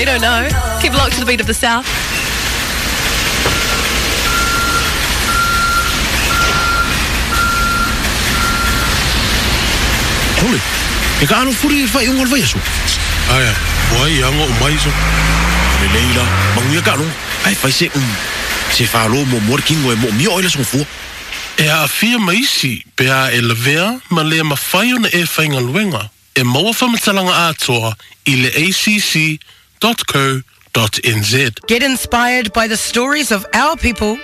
You don't know. Keep locked to the beat of the South. Ole, e ka ano furi fai ungal vai aso. Aya, wai ango mai so. Le leila, manguia ka no. Ai fai se se falo mo morkingo e mo mio ile so fu. E a fia maisi pe a e lavea ma le mawhai ona e whainga luenga. E maua whamatalanga atoa I le acc.co.nz. Get inspired by the stories of our people